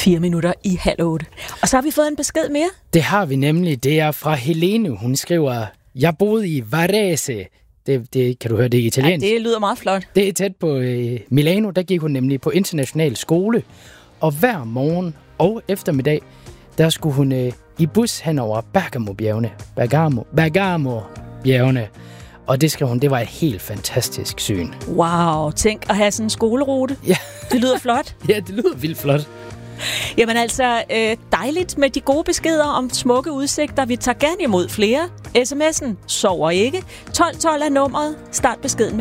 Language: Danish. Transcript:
7:04. Og så har vi fået en besked mere. Det har vi nemlig. Det er fra Helene. Hun skriver, jeg boede i Varese. Det kan du høre, det er italiensk. Ja, det lyder meget flot. Det er tæt på Milano. Der gik hun nemlig på international skole. Og hver morgen og eftermiddag, der skulle hun i bus hen over Bergamo-bjergene. Bergamo-bjergene. Og det skrev hun, det var et helt fantastisk syn. Wow, tænk at have sådan en skolerute. Ja. Det lyder flot. Ja, det lyder vildt flot. Jamen altså, dejligt med de gode beskeder om smukke udsigter. Vi tager gerne imod flere. SMS'en sover ikke. 1212 er nummeret. Start beskeden med